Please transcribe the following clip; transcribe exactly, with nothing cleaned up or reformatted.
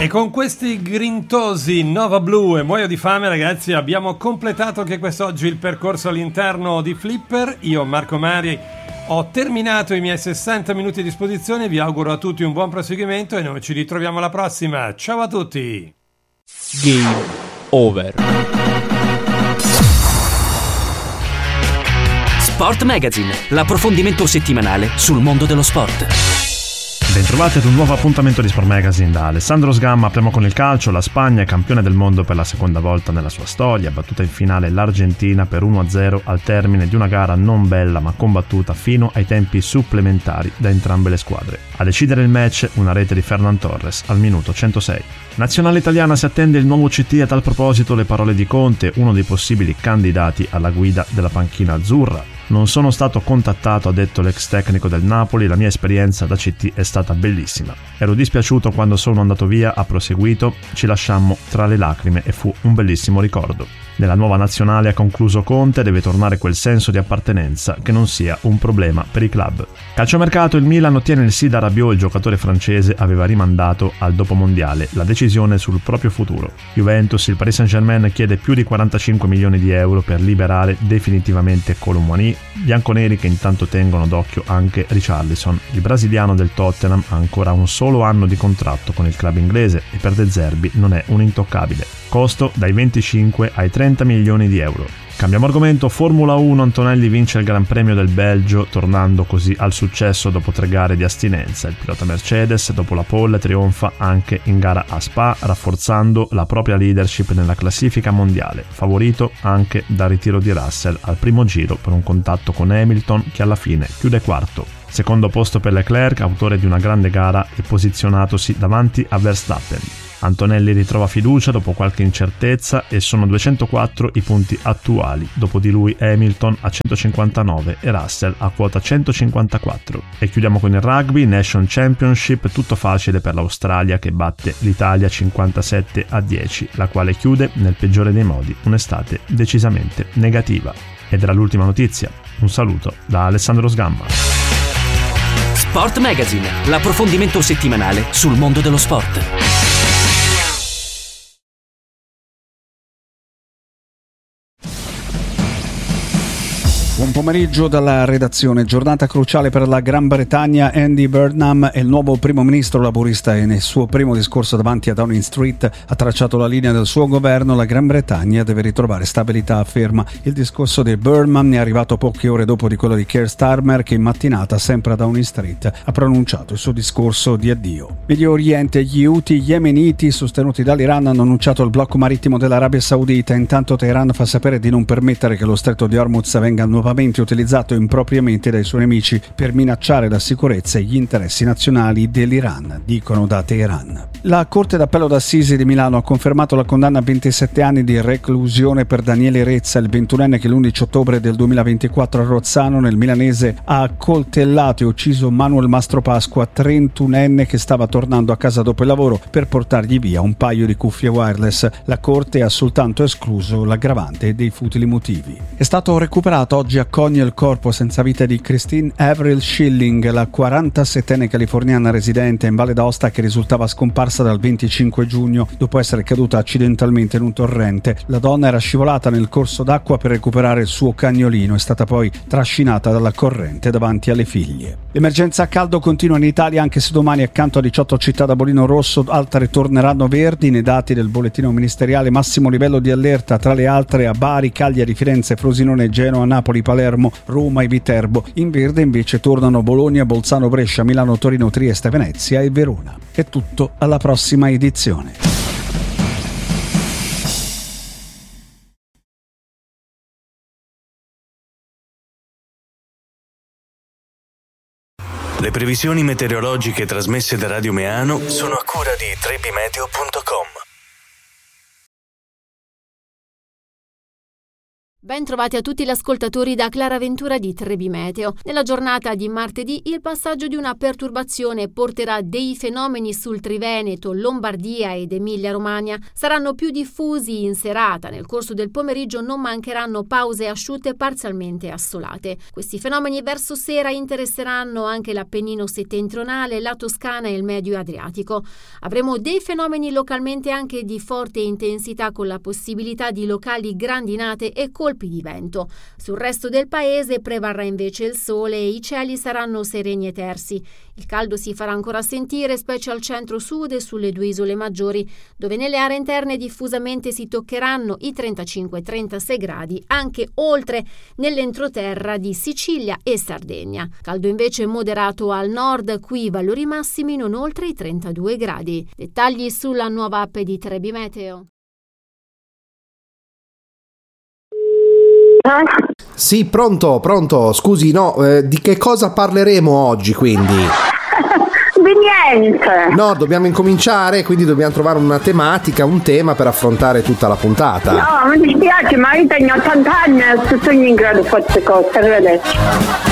E con questi grintosi Nova Blue e Muoio di fame, ragazzi, abbiamo completato anche quest'oggi il percorso all'interno di Flipper. Io, Marco Mari, ho terminato i miei sessanta minuti a disposizione. Vi auguro a tutti un buon proseguimento e noi ci ritroviamo alla prossima. Ciao a tutti. Game over. Sport Magazine, l'approfondimento settimanale sul mondo dello sport. Bentrovati ad un nuovo appuntamento di Sport Magazine da Alessandro Sgamma. Apriamo con il calcio. La Spagna è campione del mondo per la seconda volta nella sua storia, battuta in finale l'Argentina per uno a zero al termine di una gara non bella ma combattuta fino ai tempi supplementari da entrambe le squadre. A decidere il match una rete di Fernan Torres al minuto centosei. Nazionale italiana, si attende il nuovo C T. A tal proposito le parole di Conte, uno dei possibili candidati alla guida della panchina azzurra. Non sono stato contattato, ha detto l'ex tecnico del Napoli, la mia esperienza da C T è stata bellissima. Ero dispiaciuto quando sono andato via, ha proseguito, ci lasciammo tra le lacrime e fu un bellissimo ricordo. Nella nuova nazionale, ha concluso Conte, deve tornare quel senso di appartenenza che non sia un problema per i club. Calciomercato, il Milan ottiene il sì da Rabiot. Il giocatore francese aveva rimandato al dopo mondiale la decisione sul proprio futuro. Juventus, il Paris Saint-Germain chiede più di quarantacinque milioni di euro per liberare definitivamente Colomboigny. Bianconeri che intanto tengono d'occhio anche Richarlison. Il brasiliano del Tottenham ha ancora un solo anno di contratto con il club inglese e per De Zerbi non è un intoccabile. Costo dai venticinque ai trenta milioni di euro. Cambiamo argomento. Formula uno, Antonelli vince il Gran Premio del Belgio, tornando così al successo dopo tre gare di astinenza. Il pilota Mercedes, dopo la pole, trionfa anche in gara a Spa, rafforzando la propria leadership nella classifica mondiale, favorito anche dal ritiro di Russell al primo giro per un contatto con Hamilton che alla fine chiude quarto. Secondo posto per Leclerc, autore di una grande gara e posizionatosi davanti a Verstappen. Antonelli ritrova fiducia dopo qualche incertezza e sono duecentoquattro i punti attuali, dopo di lui Hamilton a centocinquantanove e Russell a quota centocinquantaquattro. E chiudiamo con il rugby, Nation Championship, tutto facile per l'Australia che batte l'Italia cinquantasette a dieci, la quale chiude nel peggiore dei modi un'estate decisamente negativa. Ed era l'ultima notizia. Un saluto da Alessandro Sgamma. Sport Magazine, l'approfondimento settimanale sul mondo dello sport. Buon pomeriggio dalla redazione. Giornata cruciale per la Gran Bretagna. Andy Burnham è il nuovo primo ministro laburista e nel suo primo discorso davanti a Downing Street ha tracciato la linea del suo governo. La Gran Bretagna deve ritrovare stabilità, afferma. Il discorso di Burnham è arrivato poche ore dopo di quello di Keir Starmer, che in mattinata, sempre a Downing Street, ha pronunciato il suo discorso di addio. Medio Oriente, gli Houthi yemeniti sostenuti dall'Iran hanno annunciato il blocco marittimo dell'Arabia Saudita. Intanto Teheran fa sapere di non permettere che lo stretto di Hormuz venga nuovamente utilizzato impropriamente dai suoi nemici per minacciare la sicurezza e gli interessi nazionali dell'Iran, dicono da Teheran. La Corte d'Appello d'Assisi di Milano ha confermato la condanna a ventisette anni di reclusione per Daniele Rezza, il ventunenne che l'undici ottobre del duemilaventiquattro a Rozzano, nel milanese, ha accoltellato e ucciso Manuel Mastropasqua, trentunenne che stava tornando a casa dopo il lavoro, per portargli via un paio di cuffie wireless. La Corte ha soltanto escluso l'aggravante dei futili motivi. È stato recuperato oggi a Cogne il corpo senza vita di Christine Avril Schilling, la quarantasettenne californiana residente in Valle d'Aosta che risultava scomparsa dal venticinque giugno dopo essere caduta accidentalmente in un torrente. La donna era scivolata nel corso d'acqua per recuperare il suo cagnolino, è stata poi trascinata dalla corrente davanti alle figlie. L'emergenza caldo continua in Italia, anche se domani accanto a diciotto città da bollino rosso altre torneranno verdi. Nei dati del bollettino ministeriale, massimo livello di allerta tra le altre a Bari, Cagliari, Firenze, Frosinone, Genova, Napoli, Palermo, Roma e Viterbo. In verde invece tornano Bologna, Bolzano, Brescia, Milano, Torino, Trieste, Venezia e Verona. È tutto, alla prossima edizione. Le previsioni meteorologiche trasmesse da Radio Meano sono a cura di trebimeteo punto com. Ben trovati a tutti gli ascoltatori da Clara Ventura di Trebi Meteo. Nella giornata di martedì il passaggio di una perturbazione porterà dei fenomeni sul Triveneto, Lombardia ed Emilia-Romagna. Saranno più diffusi in serata. Nel corso del pomeriggio non mancheranno pause asciutte parzialmente assolate. Questi fenomeni verso sera interesseranno anche l'Appennino settentrionale, la Toscana e il Medio Adriatico. Avremo dei fenomeni localmente anche di forte intensità con la possibilità di locali grandinate e colpi di vento. Sul resto del paese prevarrà invece il sole e i cieli saranno sereni e tersi. Il caldo si farà ancora sentire, specie al centro-sud e sulle due isole maggiori, dove nelle aree interne diffusamente si toccheranno i trentacinque trentasei gradi, anche oltre nell'entroterra di Sicilia e Sardegna. Caldo invece moderato al nord, qui valori massimi non oltre i trentadue gradi. Dettagli sulla nuova app di Trebi Meteo. Sì, pronto, pronto, scusi, no, eh, di che cosa parleremo oggi quindi? Di niente. No, dobbiamo incominciare, quindi dobbiamo trovare una tematica, un tema per affrontare tutta la puntata. No, mi dispiace, ma io tengo ottanta anni e sono in grado di fare queste cose, arrivederci.